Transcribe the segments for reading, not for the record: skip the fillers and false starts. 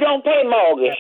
don't pay mortgage.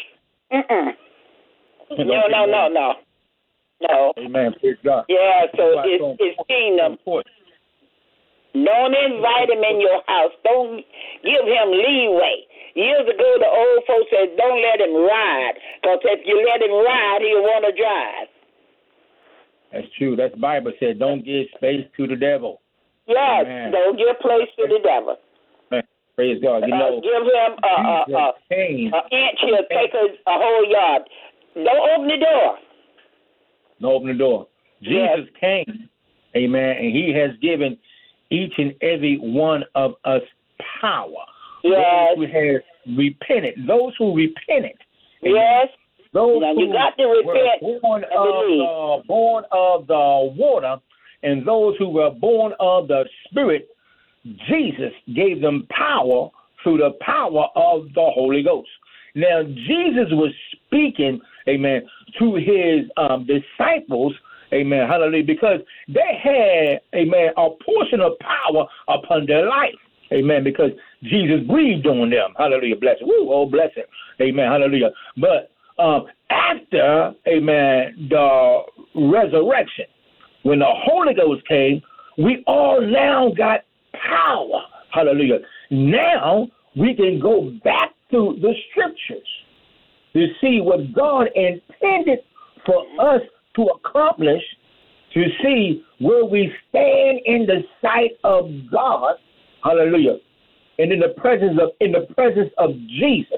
No. Amen. Praise God. Yeah, so it's kingdom. Don't invite him in your house. Don't give him leeway. Years ago, the old folks said, don't let him ride, because if you let him ride, he'll want to drive. That's true. That's the Bible said, don't give space to the devil. Yes, Amen. don't give place to the devil. Praise God. You know, give him an inch, he'll take a whole yard. Don't open the door. Don't open the door. Jesus came, amen, and he has given each and every one of us power. Yes. Those who have repented. Those who repented. Amen. Yes. Those now who you got to repent were born of the water, and those who were born of the Spirit, Jesus gave them power through the power of the Holy Ghost. Now, Jesus was speaking, amen, to his disciples, amen, hallelujah, because they had, amen, a portion of power upon their life, amen, because Jesus breathed on them, hallelujah, bless it, woo, oh, bless it, amen, hallelujah. But after, amen, the resurrection, when the Holy Ghost came, we all now got power, hallelujah. Now we can go back to the scriptures to see what God intended for us to accomplish, to see where we stand in the sight of God, hallelujah, and in the presence of Jesus,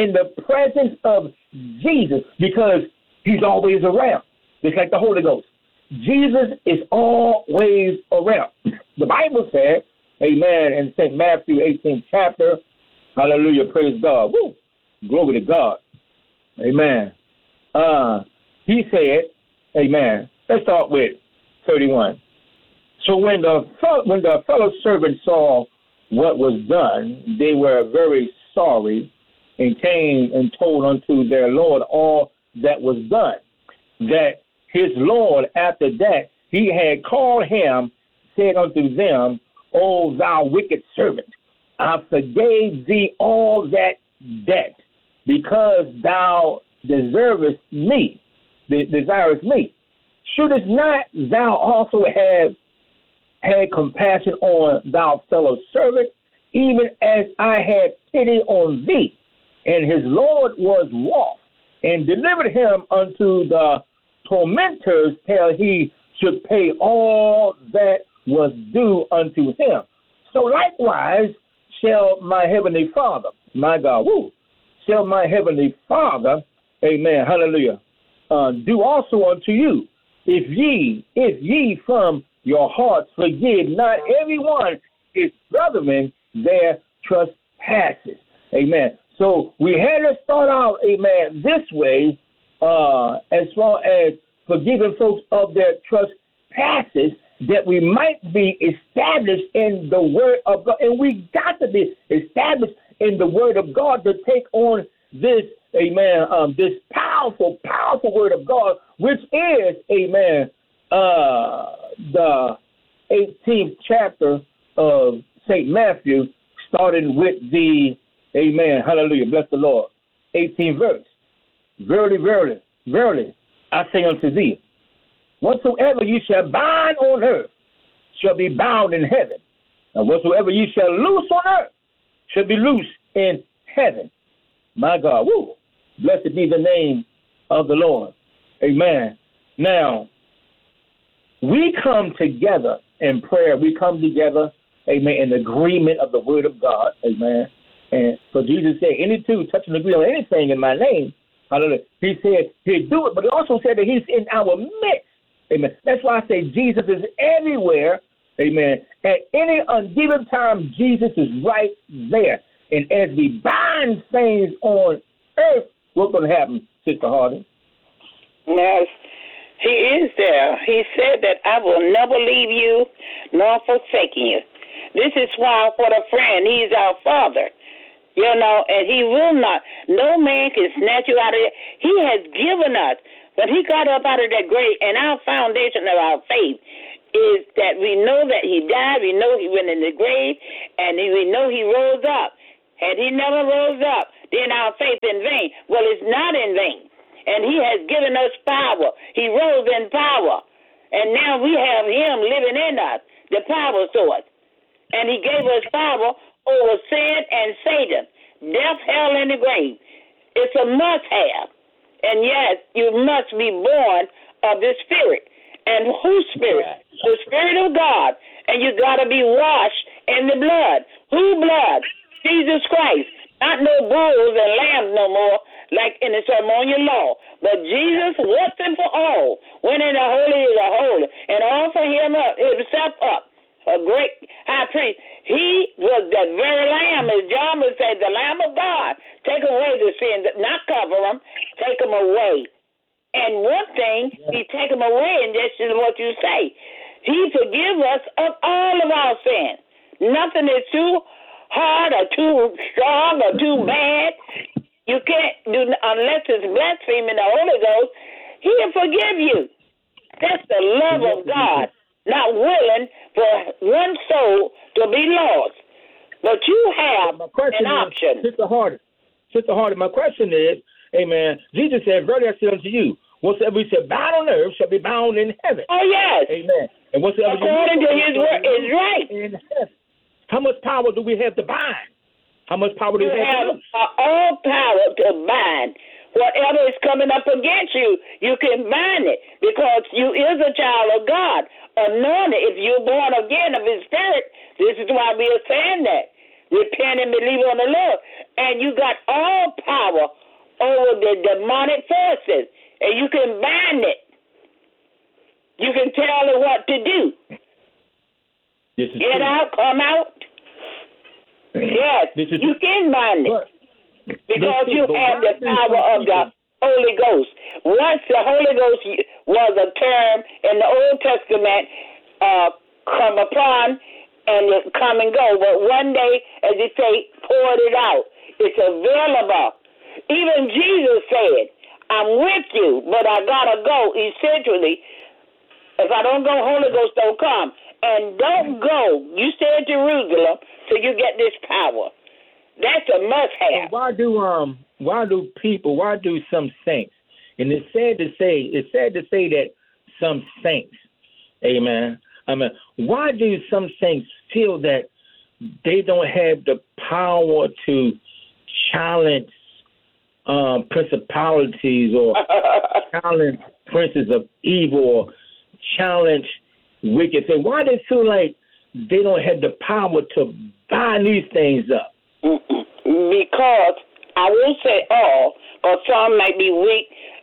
because he's always around, just like the Holy Ghost. Jesus is always around. The Bible said, amen, in St. Matthew 18th chapter, hallelujah, praise God. Woo, glory to God. Amen. He said, amen. Let's start with 31. So when the fellow servants saw what was done, they were very sorry and came and told unto their Lord all that was done. That his Lord, after that, he had called him, said unto them, O thou wicked servant, I forgave thee all that debt, because thou desirest me. Shouldest not thou also have had compassion on thou fellow servant, even as I had pity on thee? And his Lord was wroth, and delivered him unto the tormentors till he should pay all that was due unto him. So likewise shall my heavenly Father, my God, shall my heavenly Father, amen, hallelujah, do also unto you, if ye from your hearts forgive not everyone his brethren their trespasses. Amen. So we had to start out, amen, this way, as far as forgiving folks of their trespasses, that we might be established in the word of God. And we got to be established in the word of God to take on this, amen, this powerful, powerful word of God, which is, amen, the 18th chapter of St. Matthew, starting with the, amen, hallelujah, bless the Lord, 18th verse. Verily, verily, verily, I say unto thee, whatsoever you shall bind on earth shall be bound in heaven, and whatsoever you shall loose on earth shall be loose in heaven. My God, blessed be the name of the Lord. Amen. Now, we come together in prayer. We come together, amen, in agreement of the word of God. Amen. And so Jesus said, any two touch and agree on anything in my name, hallelujah. He said he'd do it, but he also said that he's in our midst. Amen. That's why I say Jesus is everywhere. Amen. At any ungiven time, Jesus is right there. And as we bind things on earth, what's going to happen, Sister Harding? Yes, he is there. He said that I will never leave you nor forsaken you. This is why, what a friend, he's our Father. You know, and he will not. No man can snatch you out of it. He has given us. When he got up out of that grave, and our foundation of our faith is that we know that he died, we know he went in the grave, and we know he rose up. Had he never rose up, then our faith in vain. Well, it's not in vain. And he has given us power. He rose in power. And now we have him living in us, the power source. And he gave us power over sin and Satan, death, hell, and the grave. It's a must-have. And yes, you must be born of the Spirit. And whose Spirit? The Spirit of God. And you got to be washed in the blood. Who blood? Jesus Christ. Not no bulls and lambs no more, like in the ceremonial law. But Jesus, once and for all, went in the holy of the holy and offered himself up, a great high priest. He was the very Lamb, as John would say, the Lamb of God. Take away the sins, not cover them, take them away. And one thing, he take them away, and that's just what you say. He forgive us of all of our sins. Nothing is too hard or too strong or too bad. You can't do, unless it's blaspheming the Holy Ghost, he'll forgive you. That's the love of God, not willing for one soul to be lost. But you have an option. Sister Hardy, my question is, amen, Jesus said, verily I say unto you, whatsoever we shall bound on earth shall be bound in heaven. Oh, yes. Amen. And whatsoever according to his word is right. In heaven. How much power do we have to bind? How much power do we have to bind? All power to bind. Whatever is coming up against you, you can bind it because you is a child of God. Anointed, if you're born again of his Spirit, this is why we are saying that. Repent and believe on the Lord. And you got all power over the demonic forces. And you can bind it. You can tell it what to do. Get out, come out. Yes, you can bind it. Because you have the power of the Holy Ghost. Once the Holy Ghost was a term in the Old Testament, come upon and come and go. But one day, as you say, poured it out. It's available. Even Jesus said, I'm with you, but I got to go essentially. If I don't go, Holy Ghost don't come. And don't go. You stay in Jerusalem till you get this power. That's a must-have. Why do some saints, and it's sad to say that some saints, amen, why do some saints feel that they don't have the power to challenge principalities or challenge princes of evil or challenge wicked things? Why do they feel like they don't have the power to bind these things up? Because I won't say all, because some might be weak,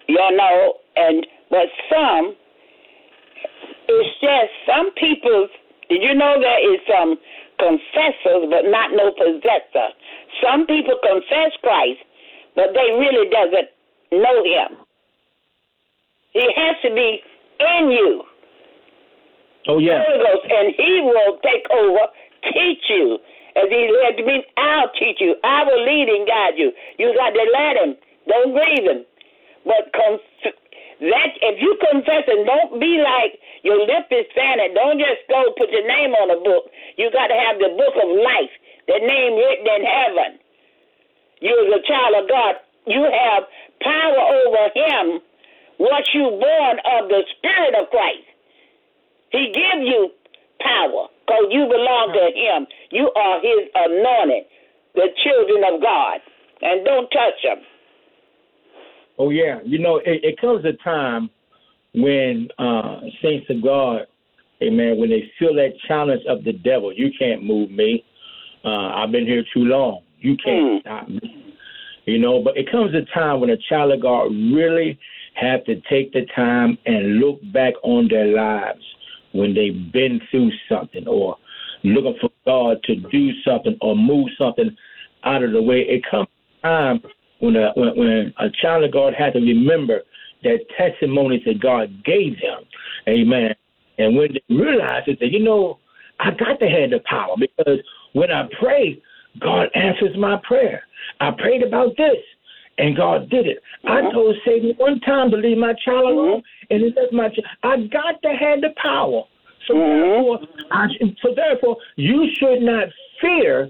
but some, it's just some people. Did you know there is some confessors, but not no possessor? Some people confess Christ, but they really doesn't know him. He has to be in you. Oh, yeah. Holy Ghost, and he will take over, teach you. As he led me, I'll teach you. I will lead and guide you. You got to let him. Don't grieve him. But that if you confess and don't be like your lip is standing, don't just go put your name on a book. You got to have the book of life, the name written in heaven. You as a child of God, you have power over him once you born of the Spirit of Christ. He gives you power because you belong to him. You are his anointed, the children of God. And don't touch them. Oh, yeah. It comes a time when saints of God, amen, when they feel that challenge of the devil, you can't move me. I've been here too long. You can't stop me. But it comes a time when a child of God really have to take the time and look back on their lives when they've been through something or looking for God to do something or move something out of the way. It comes a time when a child of God has to remember that testimonies that God gave them. Amen. And when they realize it, that, I got to have the power because when I pray, God answers my prayer. I prayed about this, and God did it. I told Satan one time to leave my child alone, and he left my child. I got to have the power. So therefore, you should not fear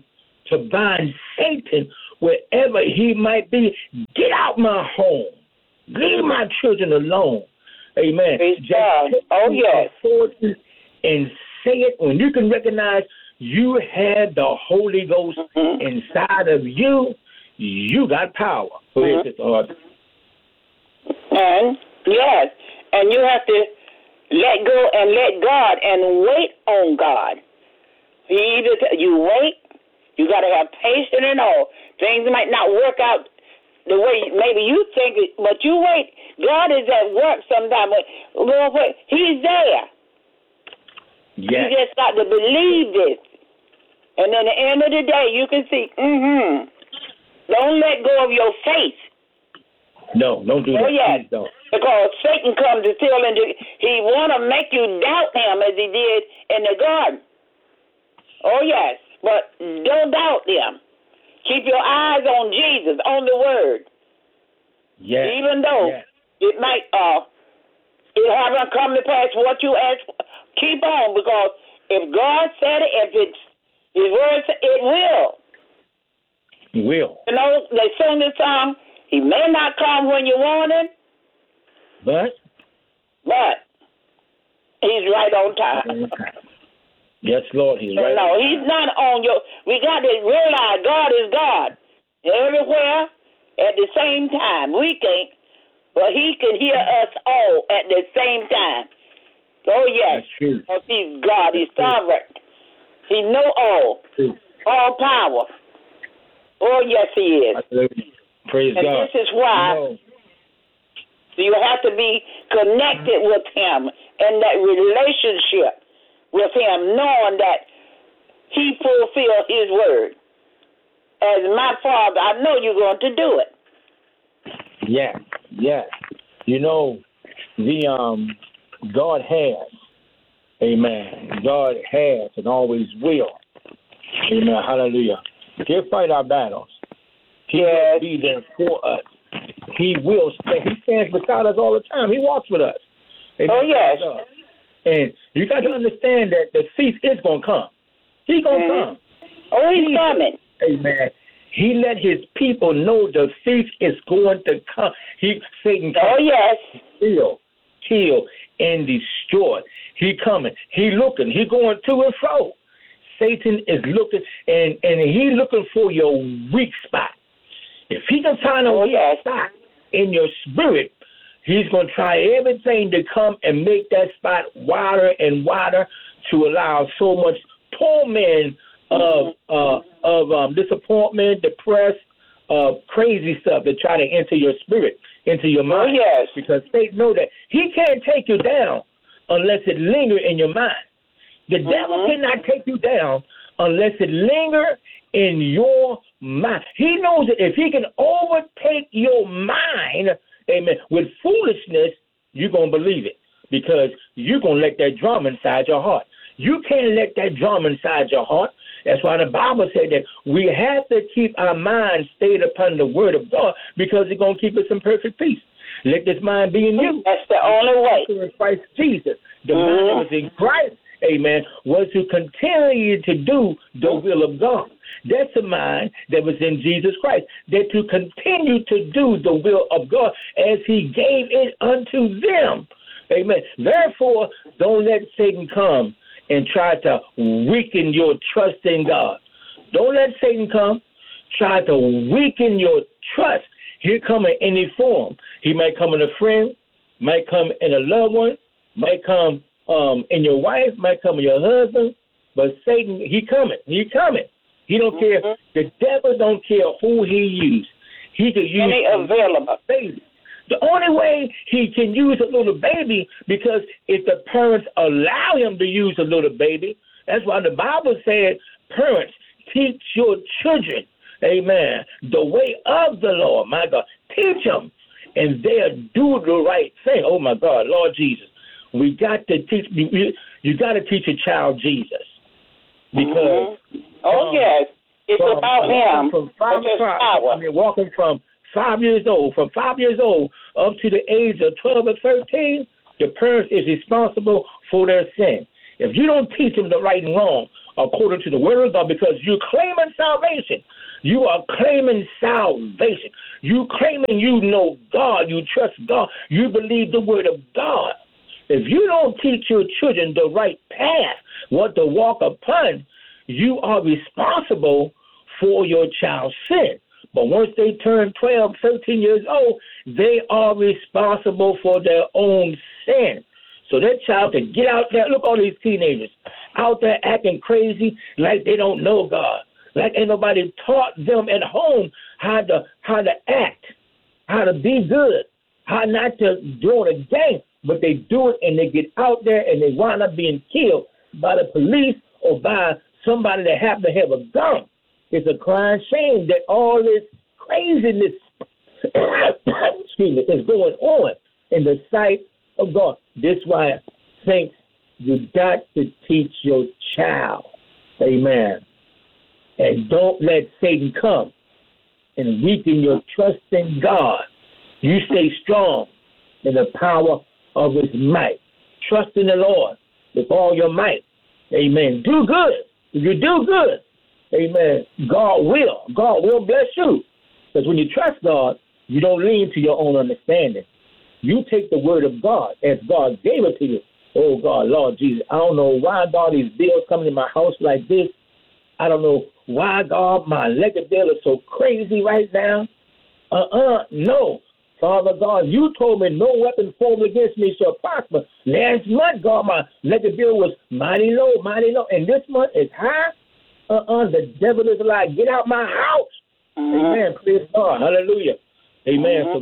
to bind Satan wherever he might be. Get out my home. Leave my children alone. Amen. Just oh, yes. And say it when you can recognize you had the Holy Ghost inside of you. You got power. And yes, and you have to let go and let God and wait on God. You wait. You got to have patience and all. Things might not work out the way maybe you think it, but you wait. God is at work sometimes. Lord, wait. He's there. Yes. You just got to believe this. And at the end of the day, you can see, don't let go of your faith. No, don't do that. Oh, yes. Please don't. Because Satan comes to steal and he want to make you doubt him as he did in the garden. Oh, yes. But don't doubt him. Keep your eyes on Jesus, on the Word. Yes. Even though it might, it haven't come to pass what you ask for, keep on, because if God said it, if it's His Word, it will. It will. You know, they sing the song, He may not come when you want Him, but He's right on time. Yes, Lord, He's right. No, He's not on your. We got to realize God is God everywhere at the same time. We can't, but He can hear us all at the same time. Oh yes, that's true. Because He's God. He's sovereign. He know all power. Oh yes, He is. Praise and God. This is why you have to be connected with Him in that relationship with Him, knowing that He fulfilled His word. As my Father, I know you're going to do it. Yes. You know, God has, amen. God has and always will. Amen. Hallelujah. He'll fight our battles. He will be there for us. He will stay. He stands beside us all the time. He walks with us. Amen. Oh, yes. And you got to understand that the thief is going to come. He's going to come. Oh, he's coming. Amen. He let his people know the thief is going to come. Satan comes. Oh, yes. Steal, kill, and destroy. He coming. He looking. He going to and fro. Satan is looking, and he looking for your weak spot. If he can find a weak spot in your spirit, he's going to try everything to come and make that spot wider and wider to allow so much torment of disappointment, depressed, crazy stuff to try to enter your spirit, into your mind. Oh, yes. Because Satan knows that he can't take you down unless it linger in your mind. The devil cannot take you down unless it linger in your mind. He knows that if he can overtake your mind, amen, with foolishness, you're going to believe it because you're going to let that drum inside your heart. You can't let that drum inside your heart. That's why the Bible said that we have to keep our mind stayed upon the word of God because it's going to keep us in perfect peace. Let this mind be in you. That's the only way. In Christ Jesus. The mind that was in Christ, amen, was to continue to do the will of God. That's the mind that was in Jesus Christ, that to continue to do the will of God as he gave it unto them. Amen. Therefore, don't let Satan come and try to weaken your trust in God. Don't let Satan come, try to weaken your trust. He'll come in any form. He might come in a friend, might come in a loved one, might come in your wife, might come in your husband. But Satan, he coming. He coming. He don't care. The devil don't care who he uses. He could use available baby. The only way he can use a little baby, because if the parents allow him to use a little baby, that's why the Bible said, parents, teach your children, amen, the way of the Lord, my God. Teach them, and they'll do the right thing. Oh, my God, Lord Jesus. We got to teach, you got to teach a child Jesus. Because, yes, it's about him. Walking from 5 years old, up to the age of 12 or 13, the parent is responsible for their sin. If you don't teach them the right and wrong according to the word of God, because you're claiming salvation. You are claiming salvation. You claiming you know God. You trust God. You believe the word of God. If you don't teach your children the right path, what to walk upon, you are responsible for your child's sin. But once they turn 12, 13 years old, they are responsible for their own sin. So that child can get out there. Look, all these teenagers out there acting crazy like they don't know God. Like ain't nobody taught them at home how to act, how to be good, how not to join a gang. But they do it and they get out there and they wind up being killed by the police or by somebody that happen to have a gun. It's a crying shame that all this craziness is going on in the sight of God. This is why, saints, you got to teach your child. Amen. And don't let Satan come and weaken your trust in God. You stay strong in the power of his might. Trust in the Lord with all your might. Amen. Do good. If you do good, amen, God will bless you. Because when you trust God, you don't lean to your own understanding. You take the word of God as God gave it to you. Oh, God, Lord Jesus, I don't know why, God, these bills coming in my house like this. I don't know why, God, my electric bill is so crazy right now. No. Father God, you told me no weapon formed against me shall prosper. Last month, God, my electric bill was mighty low. And this month is high. The devil is like, get out my house. Amen. Praise God. Hallelujah. Amen. So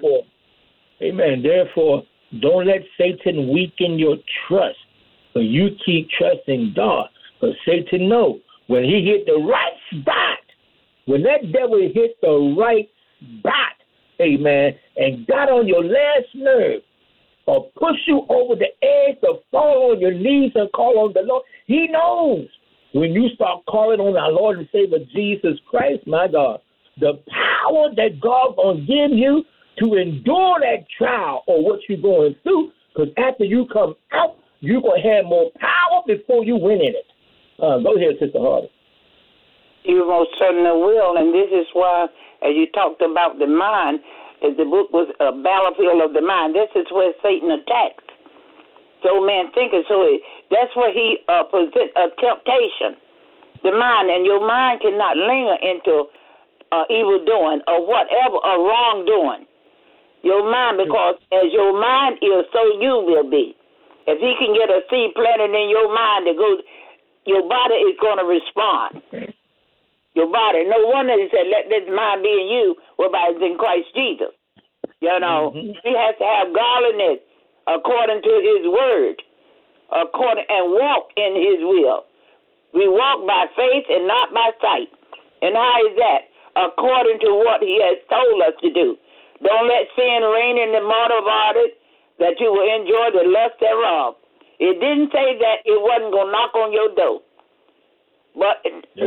therefore, don't let Satan weaken your trust. But you keep trusting God. Because Satan knows when he hit the right spot, when that devil hit the right spot, amen, and got on your last nerve or push you over the edge to fall on your knees and call on the Lord, he knows when you start calling on our Lord and Savior Jesus Christ, my God, the power that God going to give you to endure that trial or what you're going through, because after you come out, you're going to have more power before you win in it. Go ahead, Sister Hardy. You most certainly will, and this is why, as you talked about the mind, as the book was a battlefield of the mind, this is where Satan attacks. So man thinking, that's where he presents a temptation, the mind, and your mind cannot linger into evil doing or whatever, or wrongdoing. Your mind, because as your mind is, so you will be. If he can get a seed planted in your mind that goes, your body is going to respond. Your body. No wonder he said, let this mind be in you, whereby it's in Christ Jesus. You know, he has to have godliness according to his word, and walk in his will. We walk by faith and not by sight. And how is that? According to what he has told us to do. Don't let sin reign in the mortal body, that you will enjoy the lust thereof. It didn't say that it wasn't going to knock on your door. But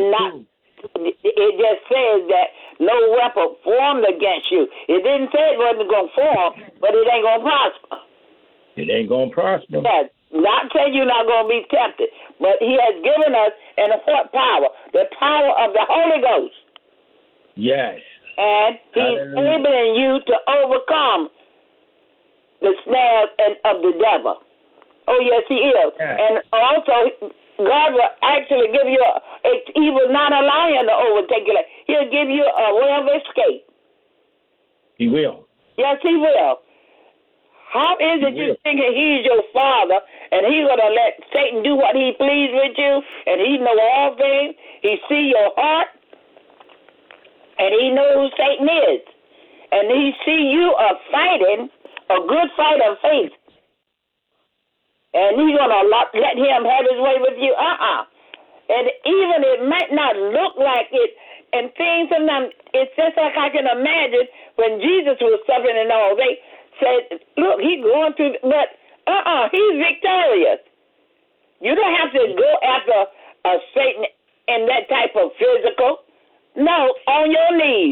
it just says that no weapon formed against you. It didn't say it wasn't going to form, but it ain't going to prosper. It ain't going to prosper. Yes. Not saying you're not going to be tempted, but he has given us an important power, the power of the Holy Ghost. Yes. And he's enabling you to overcome the snares of the devil. Oh, yes, he is. Yeah. And also, God will actually give you, he will not allow you to overtake you. He'll give you a way of escape. He will. Yes, he will. How is it you think he's your father and he's going to let Satan do what he pleases with you, and he know all things? He see your heart, and he knows who Satan is. And he see you are fighting a good fight of faith. And he's going to let him have his way with you. And even it might not look like it, and things sometimes, it's just like I can imagine when Jesus was suffering and all, they said, look, he's going through, but he's victorious. You don't have to go after Satan in that type of physical. No, on your knees.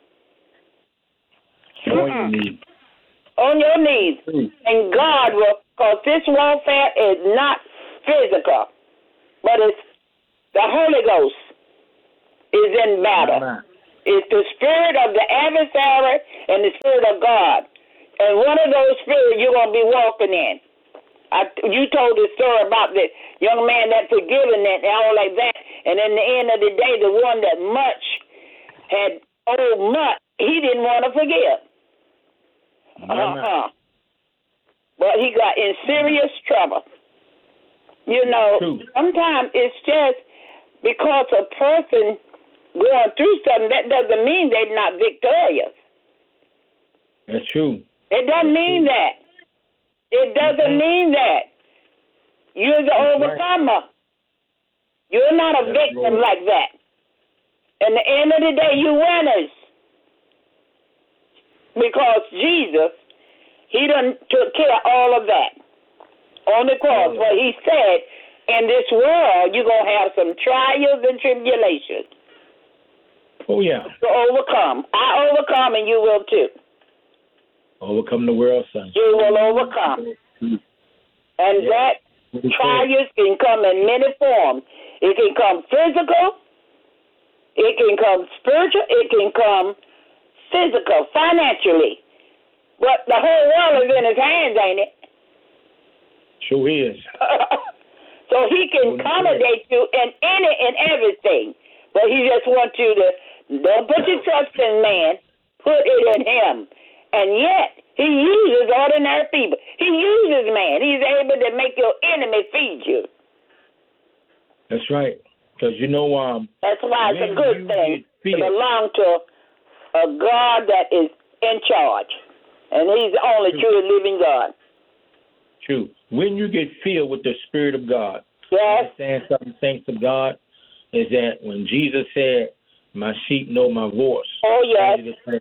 On your knees. And God will, because this warfare is not physical, but it's The Holy Ghost is in battle. It's the spirit of the adversary and the spirit of God. And one of those spirits you're going to be walking in. You told the story about the young man that forgiven and all like that. And in the end of the day, the one that much had owed much, he didn't want to forgive. But he got in serious trouble. You know, sometimes it's just because a person going through something, that doesn't mean they're not victorious. That's true. It doesn't mean that. It doesn't mean that. You're the overcomer. You're not a victim like that. At the end of the day, you winners. Because Jesus, he done took care of all of that on the cross. Where he said, in this world, you're going to have some trials and tribulations. Oh, yeah. To overcome. I overcome, and you will too. Overcome the world, son. You will overcome. And that trials can come in many forms. It can come physical. It can come spiritual. It can come physical, financially. But the whole world is in his hands, ain't it? Sure is. So he can accommodate you in any and everything. But he just wants you to, don't put your trust in man, put it in him. And yet, he uses ordinary people. He uses man. He's able to make your enemy feed you. That's right. Because that's why it's a good thing to belong to a God that is in charge. And he's the only true living God. True. When you get filled with the Spirit of God, understand something, saints of God, is that when Jesus said, my sheep know my voice. Oh, yes.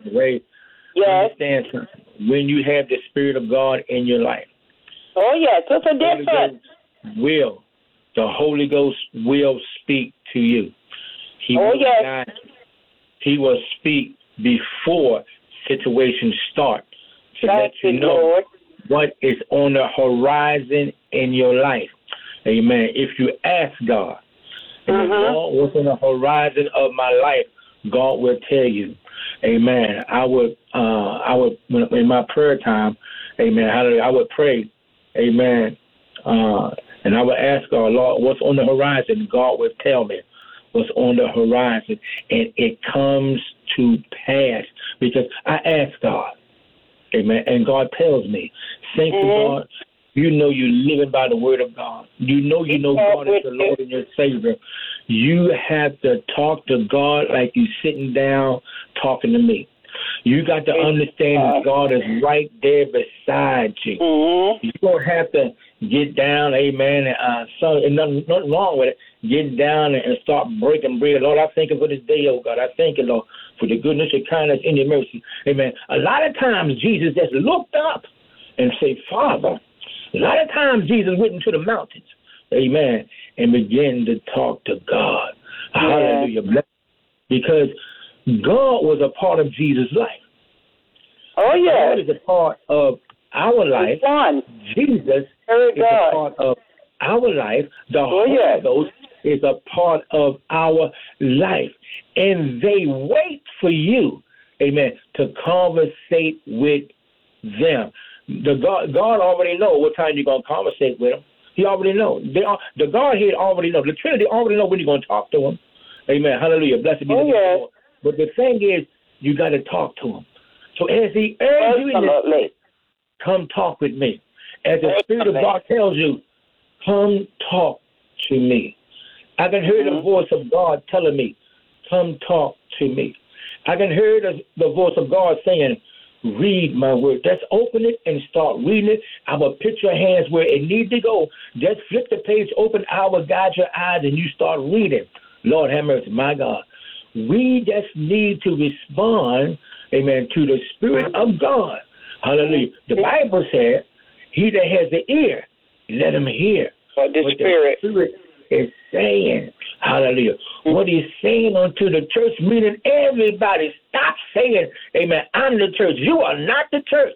Understand something. When you have the Spirit of God in your life. Oh, yes. It's a difference. The Holy Ghost will speak to you. He will speak before situations start to let you know what is on the horizon in your life. Amen. If you ask God, Lord, what's on the horizon of my life, God will tell you. Amen. I would in my prayer time, amen, I would pray, amen, and I would ask God, Lord, what's on the horizon? God would tell me what's on the horizon, and it comes to pass because I ask God, amen, and God tells me, saints of God, you know you're living by the word of God. You know God is the Lord and your Savior. You have to talk to God like you're sitting down talking to me. You got to understand that God is right there beside you. You don't have to get down, amen, and nothing wrong with it. Get down and start breaking bread. Lord, I thank you for this day, oh God. I thank you, Lord, for the goodness and kindness and your mercy. Amen. A lot of times Jesus just looked up and said, Father. A lot of times Jesus went into the mountains, amen, and began to talk to God. Hallelujah. Because God was a part of Jesus' life. Oh, yeah. God is a part of our life. Jesus is a part of our life. The Holy Ghost is a part of our life. And they wait for you, amen, to conversate with them. God already know what time you're going to conversate with them. He already knows. The Godhead already knows. The Trinity already know when you're going to talk to them. Amen. Hallelujah. Blessed be the name of the Lord. But the thing is, you got to talk to him. So as he urges you in this, come talk with me. As the Spirit of God tells you, come talk to me. I can hear the voice of God telling me, come talk to me. I can hear the voice of God saying, read my word. Just open it and start reading it. I will put your hands where it needs to go. Just flip the page open. I will guide your eyes and you start reading. Lord have mercy, my God. We just need to respond, amen, to the Spirit of God. Hallelujah. The Bible said, he that has the ear, let him hear. What the Spirit is saying. Hallelujah. What he's saying unto the church, meaning everybody stop saying, amen, I'm the church. You are not the church.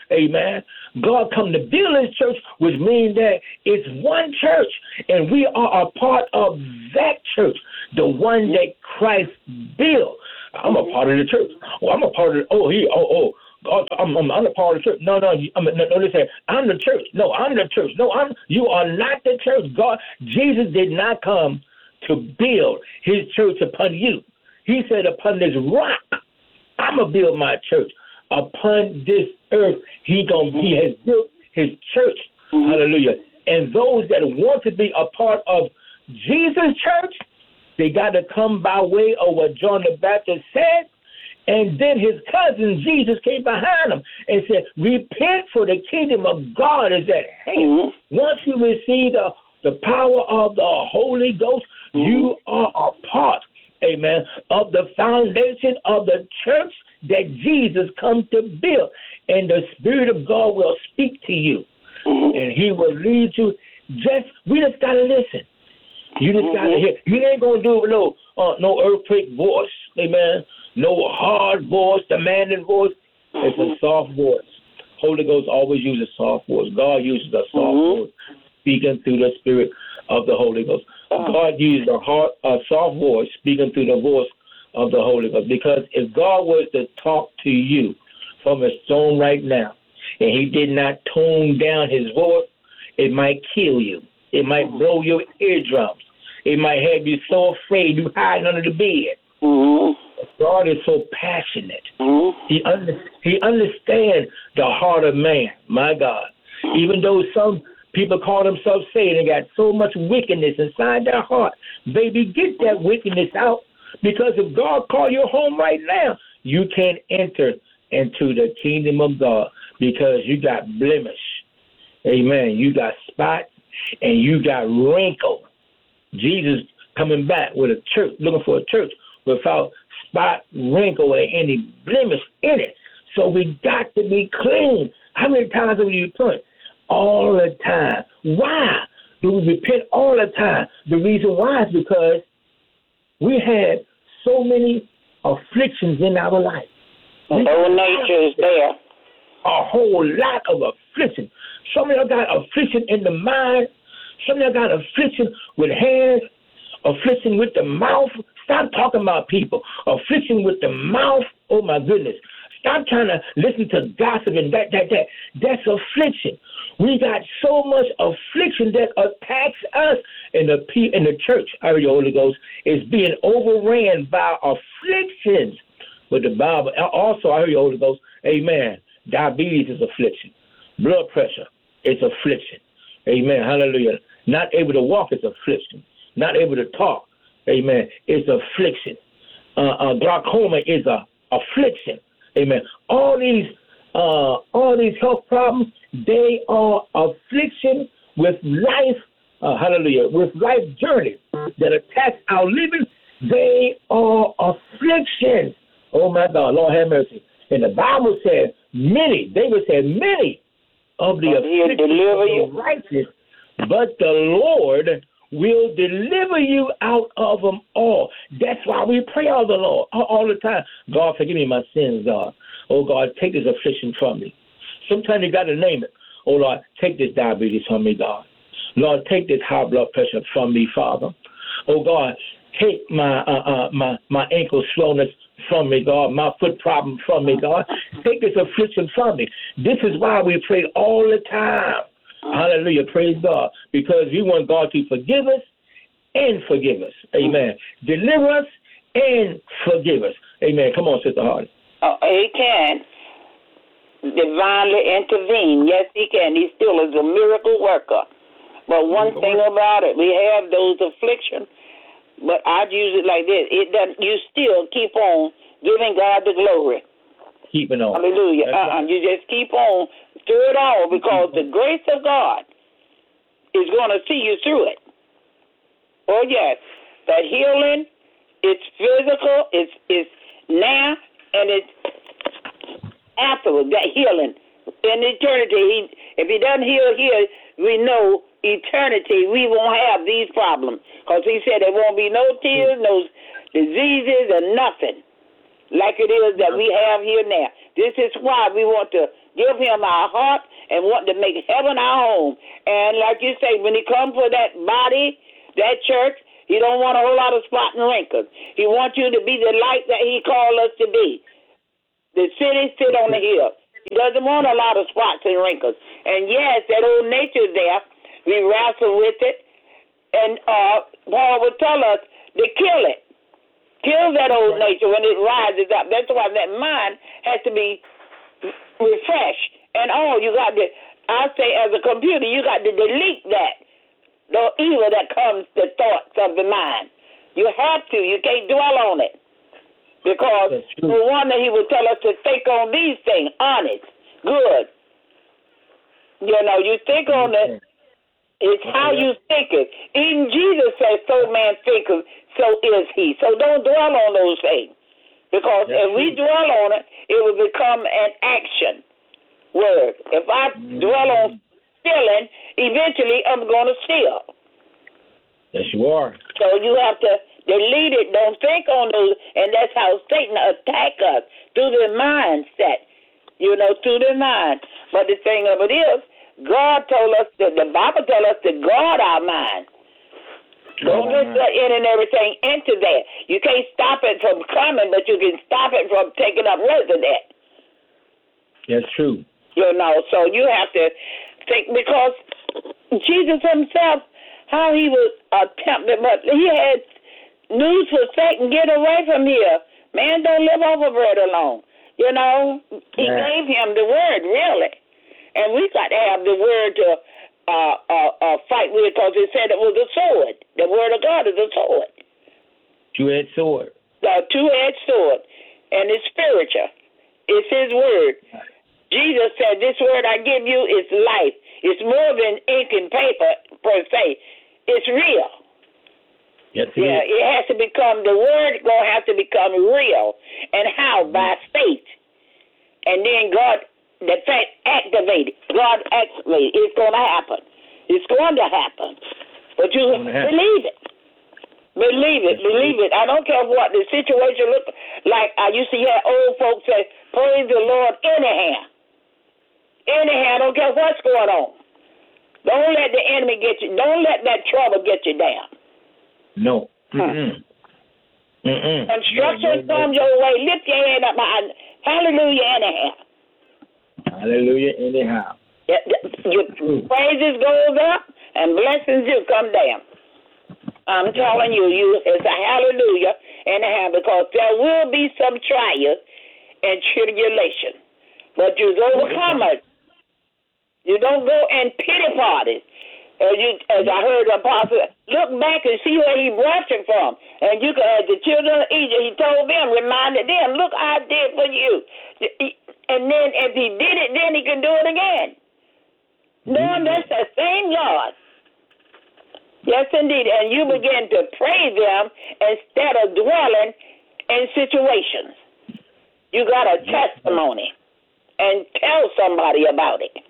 Amen. God come to build his church, which means that it's one church, and we are a part of that church, the one that Christ built. I'm a part of the church. Oh, I'm a part of the, God, I'm a part of the church. No, listen, I'm the church. No, I'm the church. No, you are not the church. God, Jesus did not come to build his church upon you. He said, upon this rock, I'm going to build my church. Upon this earth, he has built his church. Hallelujah. And those that want to be a part of Jesus' church, they got to come by way of what John the Baptist said. And then his cousin Jesus came behind him and said, repent, for the kingdom of God is at hand. Once you receive the power of the Holy Ghost, you are a part, amen, of the foundation of the church that Jesus come to build. And the Spirit of God will speak to you. And he will lead you. We just got to listen. You just got to hear. You ain't going to do it with no earthquake voice, amen, no hard voice, demanding voice. It's a soft voice. Holy Ghost always uses soft voice. God uses a soft voice, speaking through the Spirit of the Holy Ghost. God uses a soft voice, speaking through the voice of the Holy Ghost. Because if God was to talk to you from his throne right now, and he did not tone down his voice, it might kill you. It might blow your eardrums. It might have you so afraid you hiding under the bed. God is so passionate. He understands the heart of man, my God. Even though some people call themselves saved and got so much wickedness inside their heart, baby, get that wickedness out. Because if God call you home right now, you can't enter into the kingdom of God because you got blemish. Amen. You got spot and you got wrinkle. Jesus coming back with a church, looking for a church without spot, wrinkle, or any blemish in it. So we got to be clean. How many times have you repent? All the time. Why do we repent all the time? The reason why is because we had so many afflictions in our life. The whole nature is there. A whole lot of affliction. Some of y'all got affliction in the mind. Some of y'all got affliction with hands, affliction with the mouth. Stop talking about people. Affliction with the mouth. Oh, my goodness. Stop trying to listen to gossip and that. That's affliction. We got so much affliction that attacks us in the church. I heard the Holy Ghost is being overran by afflictions. But the Bible, also I heard the Holy Ghost, amen, diabetes is affliction. Blood pressure is affliction. Amen, hallelujah. Not able to walk is affliction. Not able to talk, amen, is affliction. Glaucoma is a affliction. Amen. All these health problems, they are affliction with life, hallelujah, with life journey that attacks our living. They are afflictions. Oh my God, Lord have mercy. And the Bible says David said many of the afflictions of the righteous, but the Lord will deliver you out of them all. That's why we pray all the time. God, forgive me my sins, God. Oh, God, take this affliction from me. Sometimes you got to name it. Oh, Lord, take this diabetes from me, God. Lord, take this high blood pressure from me, Father. Oh, God, take my ankle slowness from me, God. My foot problem from me, God. Take this affliction from me. This is why we pray all the time. Hallelujah. Praise God. Because we want God to forgive us and forgive us. Amen. Deliver us and forgive us. Amen. Come on, Sister Hardy. He can divinely intervene. Yes, he can. He still is a miracle worker. But one thing about it, we have those afflictions, but I'd use it like this. You still keep on giving God the glory. Keep it on. Hallelujah. You just keep on through it all because the grace of God is going to see you through it. Oh, yes. That healing, it's physical, it's now, and it's afterwards, that healing. In eternity, if he doesn't heal here, we know eternity, we won't have these problems. Because he said there won't be no tears, no diseases, or nothing like it is that we have here now. This is why we want to give him our heart and want to make heaven our home. And like you say, when he comes for that body, that church, he don't want a whole lot of spot and wrinkles. He wants you to be the light that he called us to be. The city sit on the hill. He doesn't want a lot of spots and wrinkles. And yes, that old nature's there. We wrestle with it. And Paul would tell us to kill it. Kill that old nature when it rises up. That's why that mind has to be refreshed. And you got to, I say as a computer, you got to delete that. The evil that comes, the thoughts of the mind. You have to. You can't dwell on it. Because no wonder he would tell us to think on these things, honest, good. You think on it. It's how you think it. Even Jesus says, so man thinketh, so is he. So don't dwell on those things. Because if we dwell on it, it will become an action word. If I dwell on stealing, eventually I'm going to steal. Yes, you are. So you have to delete it. Don't think on those. And that's how Satan attacks us, through the mindset, through the mind. But the thing of it is, God told us, the Bible tells us to guard our mind. Don't let the in and everything into that. You can't stop it from coming, but you can stop it from taking up residence. That's true. So you have to think, because Jesus himself, how he was tempted, but he had news for Satan, get away from here. Man don't live off of bread alone. He gave him the word, really. And we got to have the word to fight with, because it said it was a sword. The word of God is a sword. Two-edged sword. The two-edged sword. And it's spiritual. It's his word. Jesus said, this word I give you is life. It's more than ink and paper, per se. It's real. Yes, it is. It has to become, the word going to have to become real. And how? By faith. And then God, the fact activated. God activated. It's going to happen. It's going to happen. But you believe it. Believe it. Believe it. I don't care what the situation looks like. I used to hear old folks say, praise the Lord anyhow. Anyhow, I don't care what's going on. Don't let the enemy get you. Don't let that trouble get you down. No. Construction comes your way. Lift your hand up. Hallelujah anyhow. Hallelujah anyhow. Your praises goes up and blessings do come down. I'm telling you, it's a hallelujah anyhow, because there will be some trials and tribulation. But you're overcomers. You don't go in pity parties. As I heard the apostle, look back and see where he brought you from. And you can, as the children of Egypt, he told them, reminded them, look, I did for you. And then if he did it, then he can do it again. Knowing that's the same God. Yes, indeed. And you begin to praise them instead of dwelling in situations. You got a testimony. And tell somebody about it.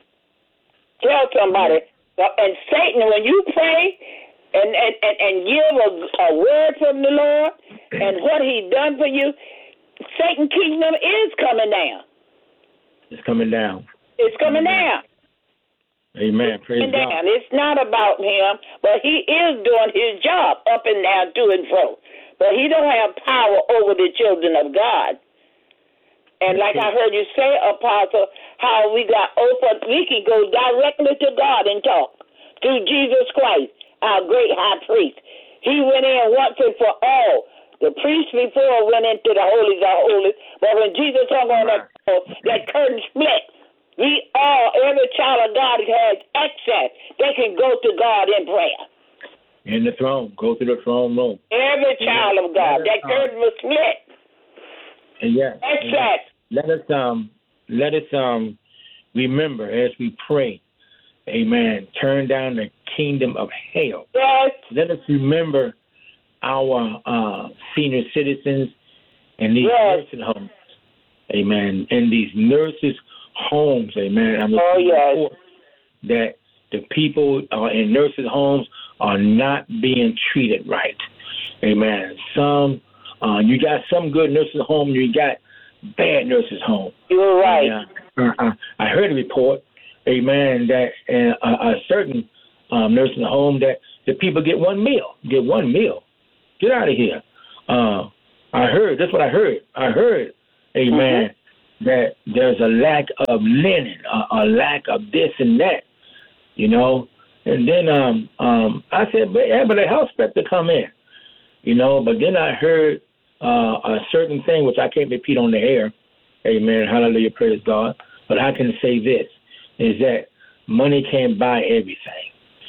Tell somebody. And Satan, when you pray and give a word from the Lord and what he done for you, Satan's kingdom is coming down. It's coming down. It's coming down. Amen. Praise God. It's not about him, but he is doing his job up and down, to and fro. But he don't have power over the children of God. And like I heard you say, Apostle, how we got open, we can go directly to God and talk through Jesus Christ, our great high priest. He went in once and for all. The priest before went into the holies of holies, but when Jesus hung on that curtain split. We all, every child of God has access. They can go to God in prayer. In the throne, go to the throne room. Every child of God, that curtain was split. And yes, access. Let us remember as we pray, amen, turn down the kingdom of hell. Yes. Let us remember our senior citizens and these nursing homes, amen, and these nurses' homes, amen. I'm report that the people in nursing homes are not being treated right, amen. You got some good nursing homes, you got bad nurses home. You're right. I heard a report, amen, that in a certain nursing home that the people get one meal. Get out of here. That's what I heard. Amen, that there's a lack of linen, a lack of this and that, you know. And then I said, but the health inspector come in, you know. But then I heard a certain thing, which I can't repeat on the air. Amen. Hallelujah. Praise God. But I can say this, is that money can't buy everything.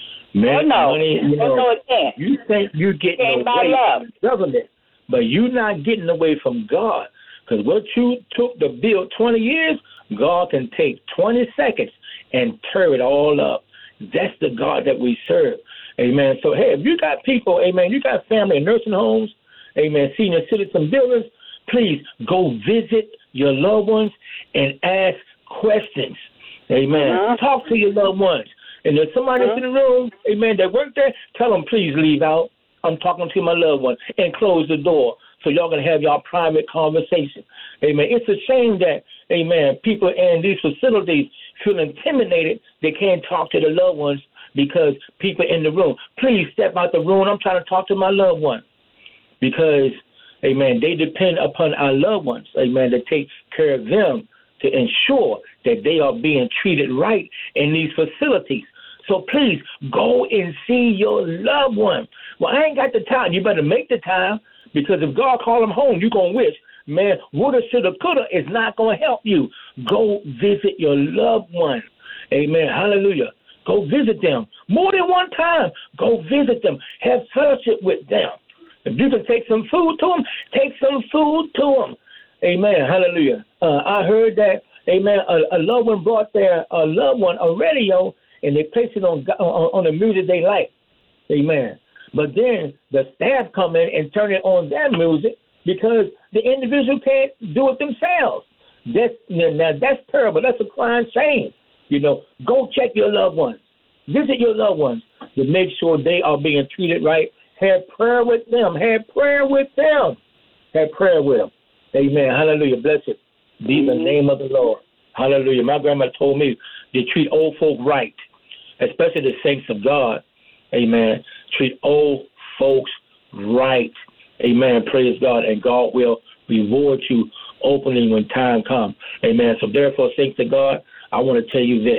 Money, you know, no, it can't. You think you're getting away from the government, but you're not getting away from God. Because what you took to build 20 years, God can take 20 seconds and tear it all up. That's the God that we serve. Amen. So, hey, if you got people, amen, you got family in nursing homes, amen, senior citizen buildings, please go visit your loved ones and ask questions. Amen. Talk to your loved ones. And if somebody's in the room, amen, that work there, tell them, please leave out. I'm talking to my loved one, and close the door so y'all can have y'all private conversation. Amen. It's a shame that, amen, people in these facilities feel intimidated. They can't talk to their loved ones because people in the room. Please step out the room. I'm trying to talk to my loved one because, amen, they depend upon our loved ones, amen, to take care of them, to ensure that they are being treated right in these facilities. So please go and see your loved one. Well, I ain't got the time. You better make the time, because if God call them home, you're going to wish, man, woulda, shoulda, coulda is not going to help you. Go visit your loved one. Amen. Hallelujah. Go visit them. More than one time, go visit them. Have fellowship with them. If you can take some food to them, take some food to them. Amen. Hallelujah. I heard that, amen, a loved one brought their loved one a radio, and they placed it on the music they like. Amen. But then the staff come in and turn it on their music because the individual can't do it themselves. That's terrible. That's a crying shame. You know, go check your loved ones. Visit your loved ones to make sure they are being treated right. Have prayer with them. Have prayer with them. Have prayer with them. Amen. Hallelujah. Blessed be the name of the Lord. Hallelujah. My grandma told me to treat old folk right, especially the saints of God. Amen. Treat old folks right. Amen. Praise God. And God will reward you openly when time comes. Amen. So therefore, saints of God, I want to tell you this.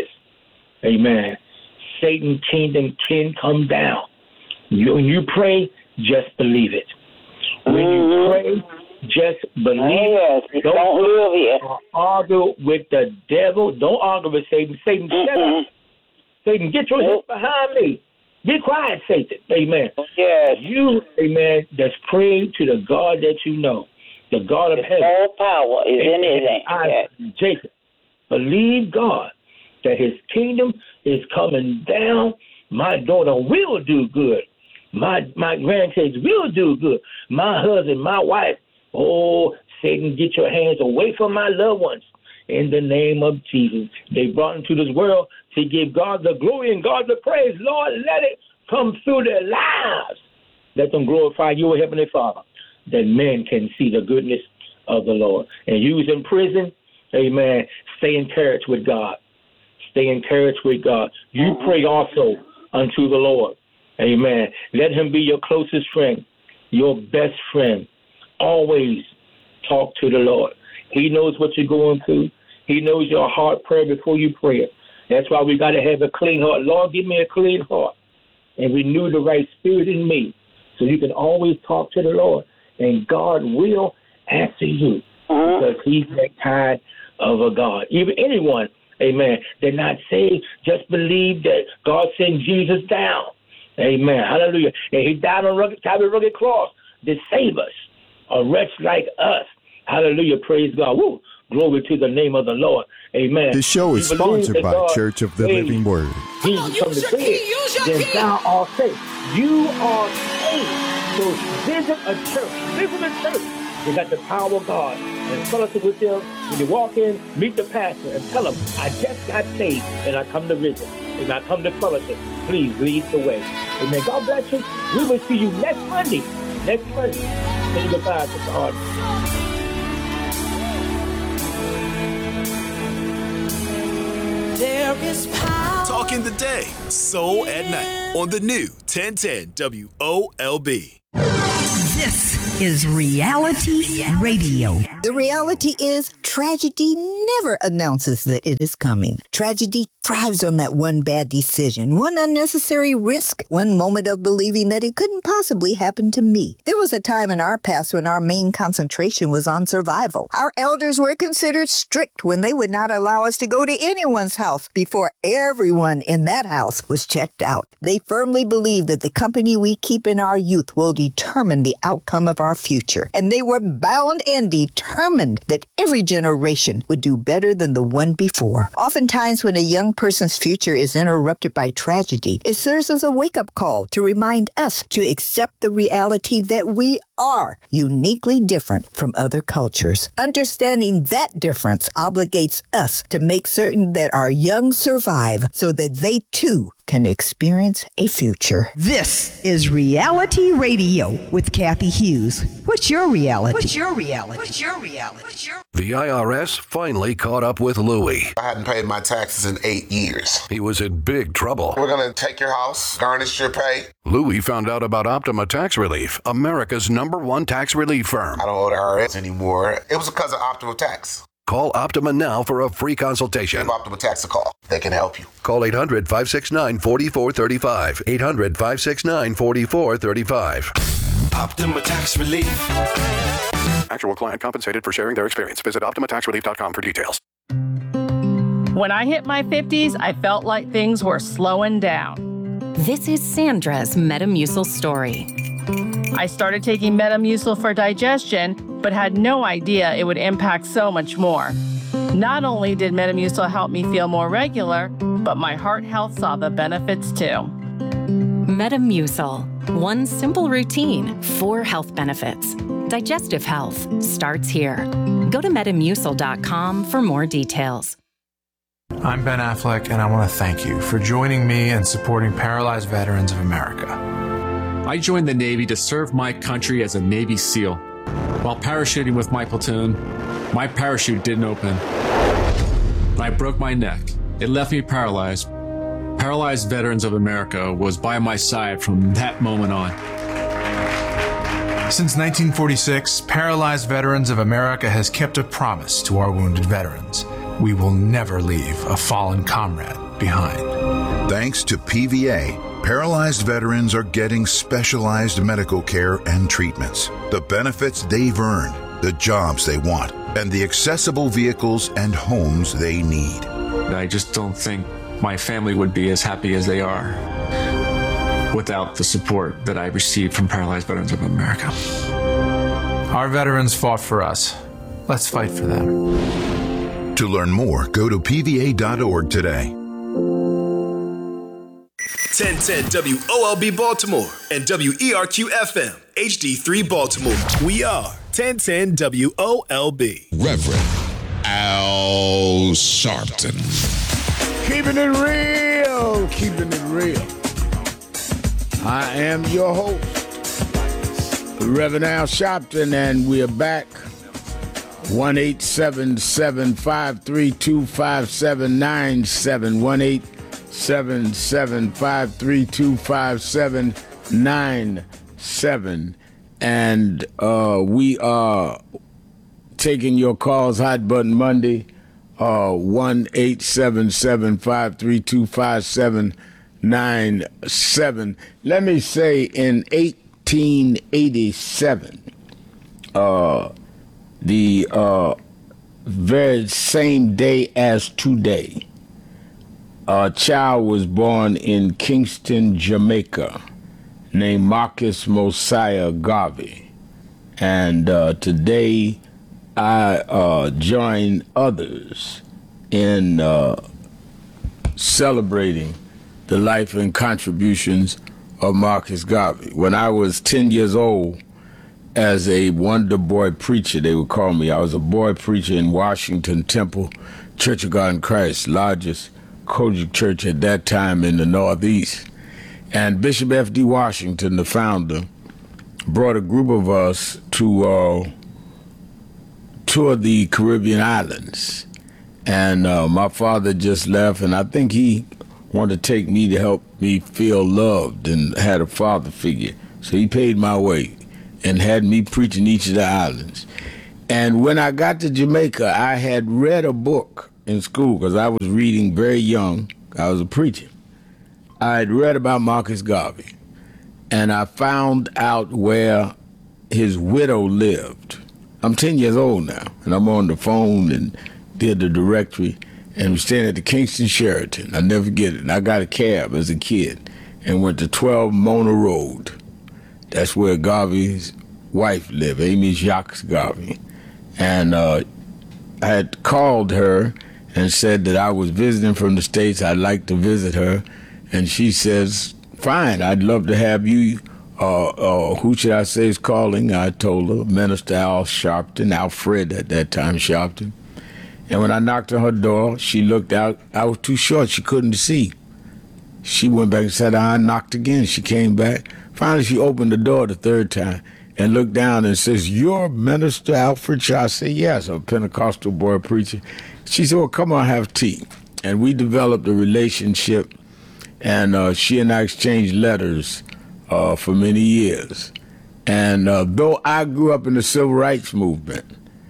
Amen. Satan's kingdom can come down. When you pray, just believe it. When you pray, just believe it. Don't live here. Argue with the devil. Don't argue with Satan. Satan, shut up. Satan, get your head behind me. Be quiet, Satan. Amen. Yes. You, amen, that's praying to the God that you know, the God of heaven. All power is in his hand. Jacob, believe God that his kingdom is coming down. My daughter will do good. My grandkids will do good. My husband, my wife. Oh, Satan, get your hands away from my loved ones. In the name of Jesus. They brought into this world to give God the glory and God the praise. Lord, let it come through their lives. Let them glorify your Heavenly Father, that men can see the goodness of the Lord. And you in prison, amen, stay encouraged with God. Stay encouraged with God. You pray also unto the Lord. Amen. Let him be your closest friend, your best friend. Always talk to the Lord. He knows what you're going through. He knows your heart prayer before you pray it. That's why we got to have a clean heart. Lord, give me a clean heart and renew the right spirit in me, so you can always talk to the Lord, and God will answer you because he's that kind of a God. Even anyone, amen, they're not saved, just believe that God sent Jesus down. Amen. Hallelujah. And he died on a rugged cross to save us, a wretch like us. Hallelujah. Praise God. Woo. Glory to the name of the Lord. Amen. This show is sponsored by Church of the Living Word. Jesus from the dead, then thou art saved. You are saved. So visit a church. Visit a church. They got the power of God. And fellowship with them. When you walk in, meet the pastor and tell him, I just got saved and I come to visit. And I come to fellowship. Please lead the way. Amen. God bless you. We will see you next Monday. Next Monday. Say goodbye, Sister Hardy. Talking the day, soul at night on the new 1010 WOLB. This is Reality Radio. The reality is tragedy never announces that it is coming. Tragedy thrives on that one bad decision, one unnecessary risk, one moment of believing that it couldn't possibly happen to me. There was a time in our past when our main concentration was on survival. Our elders were considered strict when they would not allow us to go to anyone's house before everyone in that house was checked out. They firmly believed that the company we keep in our youth will determine the outcome of our future. And they were bound and determined that every generation would do better than the one before. Oftentimes, when a young person's future is interrupted by tragedy, it serves as a wake-up call to remind us to accept the reality that we are uniquely different from other cultures. Understanding that difference obligates us to make certain that our young survive so that they too can experience a future. This is Reality Radio with Kathy Hughes. What's your reality? What's your reality? What's your reality? What's your... The IRS finally caught up with Louie. I hadn't paid my taxes in 8 years. He was in big trouble. We're going to take your house, garnish your pay. Louie found out about Optima Tax Relief, America's #1 tax relief firm. I don't owe the IRS anymore. It was because of Optima Tax. Call Optima now for a free consultation. Give Optima Tax a call. They can help you. Call 800-569-4435. 800-569-4435. Optima Tax Relief. Actual client compensated for sharing their experience. Visit OptimaTaxRelief.com for details. When I hit my 50s, I felt like things were slowing down. This is Sandra's Metamucil story. I started taking Metamucil for digestion, but had no idea it would impact so much more. Not only did Metamucil help me feel more regular, but my heart health saw the benefits too. Metamucil. One simple routine, 4 health benefits. Digestive health starts here. Go to Metamucil.com for more details. I'm Ben Affleck, and I want to thank you for joining me and supporting Paralyzed Veterans of America. I joined the Navy to serve my country as a Navy SEAL. While parachuting with my platoon, my parachute didn't open. I broke my neck. It left me paralyzed. Paralyzed Veterans of America was by my side from that moment on. Since 1946, Paralyzed Veterans of America has kept a promise to our wounded veterans. We will never leave a fallen comrade behind. Thanks to PVA, paralyzed veterans are getting specialized medical care and treatments, the benefits they've earned, the jobs they want, and the accessible vehicles and homes they need. I just don't think my family would be as happy as they are without the support that I received from Paralyzed Veterans of America. Our veterans fought for us. Let's fight for them. To learn more, go to PVA.org today. 1010 WOLB Baltimore and WERQ-FM HD3 Baltimore. We are 1010 WOLB. Reverend Al Sharpton. Keeping it real, keeping it real. I am your host, Reverend Al Sharpton, and we are back. 1-877-532-5797. 1-877-532-5797. And we are taking your calls, Hot Button Monday, 1-877-532-5797. Let me say, in 1887, the very same day as today, a child was born in Kingston, Jamaica, named Marcus Mosiah Garvey. And today I join others in celebrating the life and contributions of Marcus Garvey. When I was 10 years old, as a wonder boy preacher, they would call me. I was a boy preacher in Washington Temple, Church of God in Christ, largest Kojic church at that time in the Northeast. And Bishop F.D. Washington, the founder, brought a group of us to tour the Caribbean islands. And my father just left, and I think he wanted to take me to help me feel loved and had a father figure. So he paid my way and had me preaching each of the islands. And when I got to Jamaica, I had read a book in school because I was reading very young. I was a preacher. I had read about Marcus Garvey, and I found out where his widow lived. I'm 10 years old now, and I'm on the phone and did the directory, and was staying at the Kingston Sheraton. I never forget it. And I got a cab as a kid and went to 12 Mona Road. That's where Garvey's wife lived, Amy Jacques Garvey. And I had called her and said that I was visiting from the States. I'd like to visit her. And she says, fine, I'd love to have you. Who should I say is calling? I told her, Minister Al Sharpton, Alfred at that time, Sharpton. And when I knocked on her door, she looked out. I was too short. She couldn't see. She went back and sat down. I knocked again. She came back. Finally, she opened the door the third time and looked down and says, you're Minister Alfred Shaw? I said, yes, I'm a Pentecostal boy preacher. She said, well, come on, have tea. And we developed a relationship, and she and I exchanged letters for many years. And though I grew up in the civil rights movement,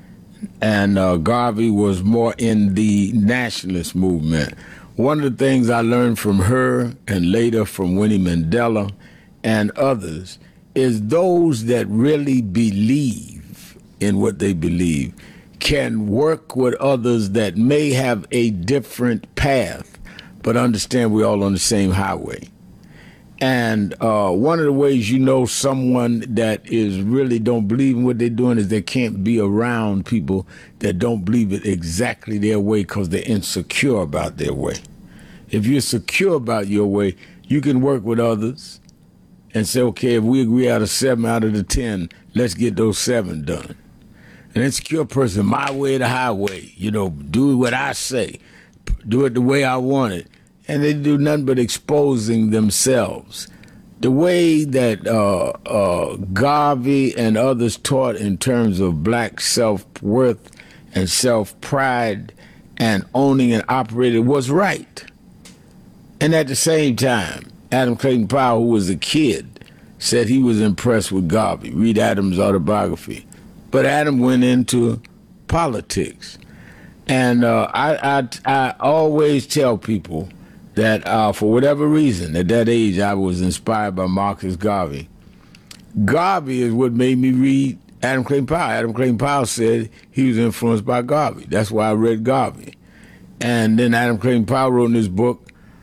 and Garvey was more in the nationalist movement, one of the things I learned from her and later from Winnie Mandela and others is those that really believe in what they believe can work with others that may have a different path, but understand we're all on the same highway. And one of the ways you know someone that is really don't believe in what they're doing is they can't be around people that don't believe it exactly their way because they're insecure about their way. If you're secure about your way, you can work with others and say, okay, if we agree out of 7 out of the 10, let's get those 7 done. An insecure person, my way or the highway, do what I say, do it the way I want it. And they do nothing but exposing themselves. The way that Garvey and others taught in terms of black self-worth and self-pride and owning and operating was right. And at the same time, Adam Clayton Powell, who was a kid, said he was impressed with Garvey. Read Adam's autobiography. But Adam went into politics. And I always tell people that for whatever reason, at that age, I was inspired by Marcus Garvey. Garvey is what made me read Adam Clayton Powell. Adam Clayton Powell said he was influenced by Garvey. That's why I read Garvey. And then Adam Clayton Powell wrote in his book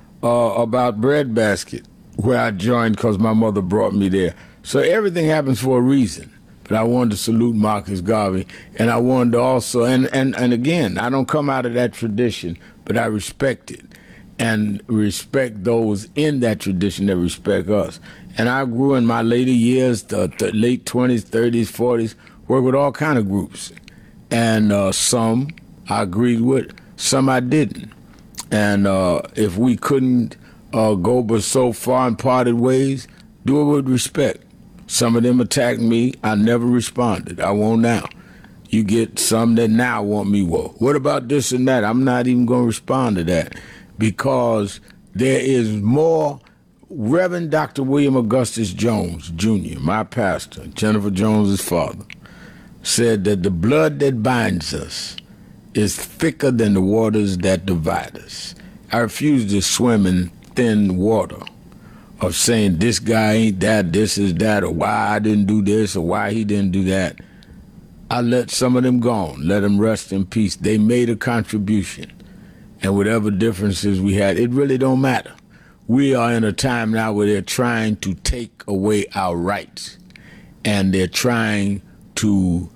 about Breadbasket, where I joined because my mother brought me there. So everything happens for a reason. But I wanted to salute Marcus Garvey, and I wanted to also, and again, I don't come out of that tradition, but I respect it. And respect those in that tradition that respect us. And I grew in my later years, the late 20s, 30s, 40s, worked with all kind of groups. And some I agreed with, some I didn't. And if we couldn't go but so far and parted ways, do it with respect. Some of them attacked me. I never responded. I won't now. You get some that now want me, well, what about this and that? I'm not even going to respond to that. Because there is more. Reverend Dr. William Augustus Jones, Jr., my pastor, Jennifer Jones's father, said that the blood that binds us is thicker than the waters that divide us. I refuse to swim in thin water of saying this guy ain't that, this is that, or why I didn't do this, or why he didn't do that. I let some of them go on, let them rest in peace. They made a contribution. And whatever differences we had, it really don't matter. We are in a time now where they're trying to take away our rights. And they're trying to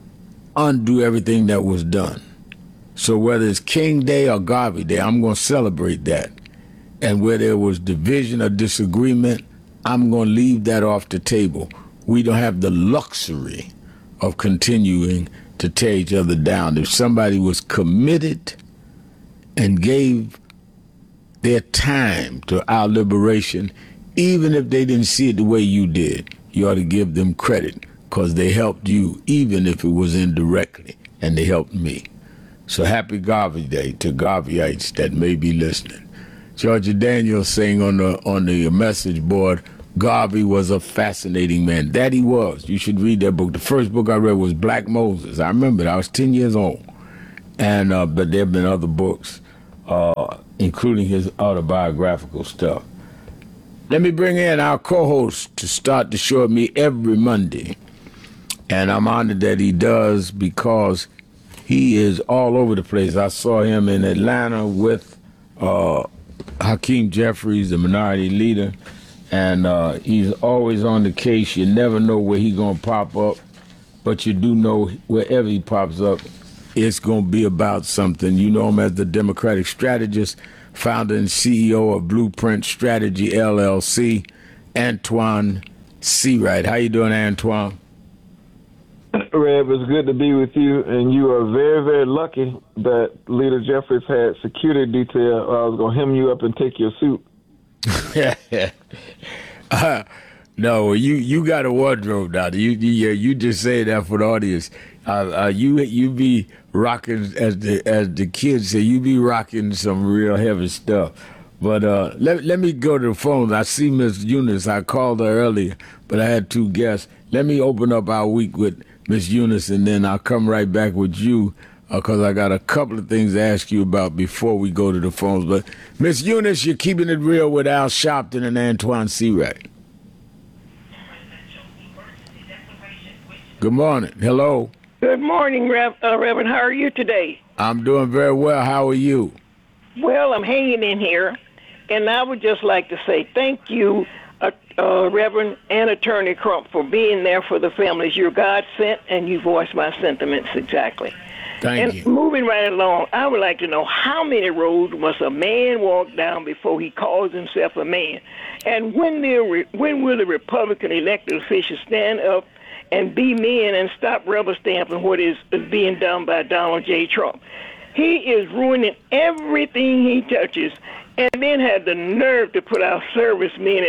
undo everything that was done. So whether it's King Day or Garvey Day, I'm going to celebrate that. And where there was division or disagreement, I'm going to leave that off the table. We don't have the luxury of continuing to tear each other down. If somebody was committed and gave their time to our liberation, even if they didn't see it the way you did, you ought to give them credit because they helped you, even if it was indirectly, and they helped me. So happy Garvey Day to Garveyites that may be listening. Georgia Daniels saying on the message board, Garvey was a fascinating man. That he was. You should read that book. The first book I read was Black Moses. I remember it. I was 10 years old. And but there have been other books, including his autobiographical stuff. Let me bring in our co-host to start the show with me every Monday. And I'm honored that he does because he is all over the place. I saw him in Atlanta with Hakeem Jeffries, the minority leader, and he's always on the case. You never know where he's going to pop up, but you do know wherever he pops up, it's going to be about something. You know him as the Democratic strategist, founder and CEO of Blueprint Strategy, LLC, Antoine Seawright. How you doing, Antoine? Reb, it's good to be with you, and you are very, very lucky that Leader Jeffries had security detail, or I was going to hem you up and take your suit. No, you got a wardrobe now. You just say that for the audience. You be rocking, as the kids say, you be rocking some real heavy stuff. But let me go to the phones. I see Miss Eunice. I called her earlier, but I had two guests. Let me open up our week with Miss Eunice, and then I'll come right back with you because I got a couple of things to ask you about before we go to the phones. But Miss Eunice, you're keeping it real with Al Sharpton and Antoine Seawright. Good morning. Hello. Good morning, Reverend. How are you today? I'm doing very well. How are you? Well, I'm hanging in here, and I would just like to say thank you, Reverend and Attorney Crump, for being there for the families. You're God sent, and you voiced my sentiments exactly. Thank you. Moving right along, I would like to know how many roads must a man walk down before he calls himself a man? And when will the Republican elected officials stand up and be men and stop rubber stamping what is being done by Donald J. Trump? He is ruining everything he touches, and then had the nerve to put our servicemen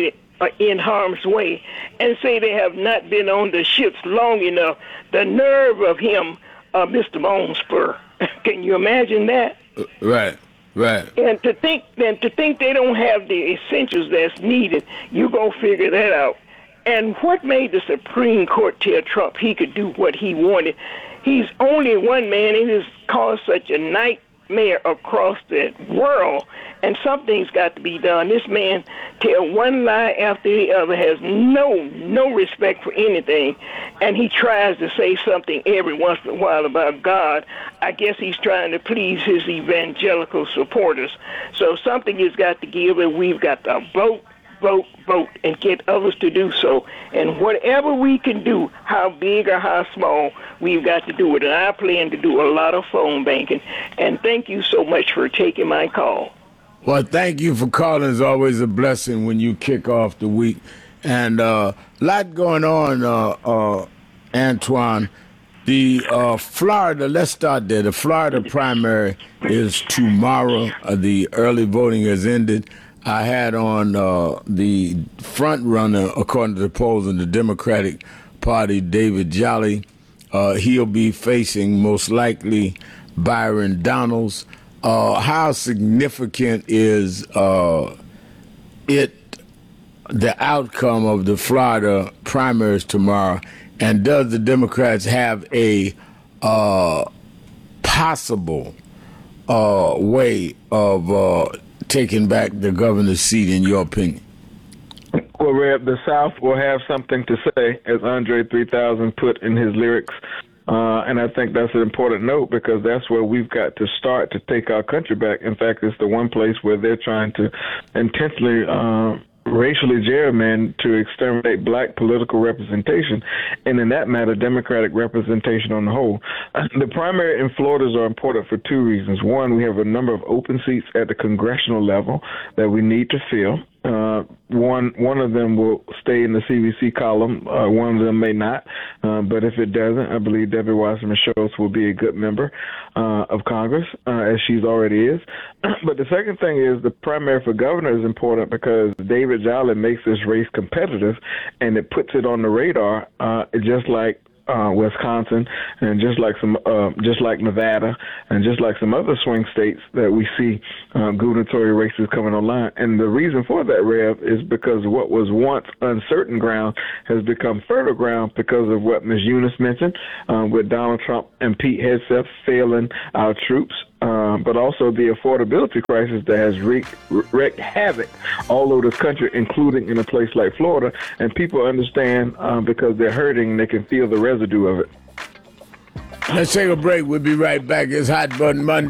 in harm's way and say they have not been on the ships long enough. The nerve of him, Mr. Bonespur. Can you imagine that? Right. And to think they don't have the essentials that's needed, you go figure that out. And what made the Supreme Court tell Trump he could do what he wanted? He's only one man, and it has caused such a nightmare across the world, and something's got to be done. This man tells one lie after the other, has no respect for anything, and he tries to say something every once in a while about God. I guess he's trying to please his evangelical supporters. So something has got to give, and we've got to vote, and get others to do so. And whatever we can do, how big or how small, we've got to do it. And I plan to do a lot of phone banking. And thank you so much for taking my call. Well, thank you for calling. It's always a blessing when you kick off the week. And a lot going on, Antoine. The Florida, let's start there. The Florida primary is tomorrow. The early voting has ended. I had on the front runner, according to the polls in the Democratic Party, David Jolly. He'll be facing most likely Byron Donalds. How significant is the outcome of the Florida primaries tomorrow? And does the Democrats have a possible way of taking back the governor's seat, in your opinion? Well, Reb, the South will have something to say, as Andre 3000 put in his lyrics. And I think that's an important note, because that's where we've got to start to take our country back. In fact, it's the one place where they're trying to intentionally racially gerrymander to exterminate black political representation, and in that matter, Democratic representation on the whole. The primary in Florida are important for two reasons. One, we have a number of open seats at the congressional level that we need to fill. One of them will stay in the CBC column. One of them may not. But if it doesn't, I believe Debbie Wasserman Schultz will be a good member of Congress, as she's already is. But the second thing is the primary for governor is important because David Jolly makes this race competitive, and it puts it on the radar, just like Wisconsin, and just like Nevada, and just like some other swing states that we see gubernatorial races coming online. And the reason for that, Rev, is because what was once uncertain ground has become fertile ground because of what Ms. Eunice mentioned, with Donald Trump and Pete Hegseth failing our troops. But also the affordability crisis that has wreaked havoc all over this country, including in a place like Florida. And people understand because they're hurting, they can feel the residue of it. Let's take a break. We'll be right back. It's Hot Button Monday.